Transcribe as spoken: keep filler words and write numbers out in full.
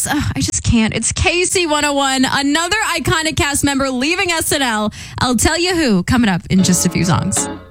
just, uh, I just can't. It's K C one oh one, another iconic cast member leaving S N L. I'll tell you who coming up in just a few songs.